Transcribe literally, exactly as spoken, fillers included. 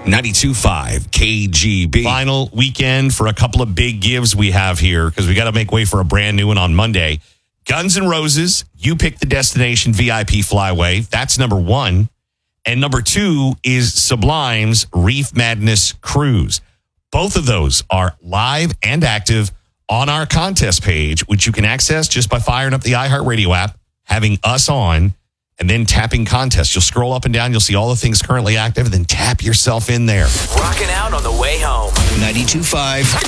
ninety-two point five K G B. Final weekend for a couple of big gives we have here because we got to make way for a brand new one on Monday. Guns N' Roses, you pick the destination V I P Flyway. That's number one. And number two is Sublime's Reef Madness Cruise. Both of those are live and active on our contest page, which you can access just by firing up the iHeartRadio app, having us on, and then tapping contest. You'll scroll up and down. You'll see all the things currently active, and then tap yourself in there. Rocking out on the way home. ninety-two point five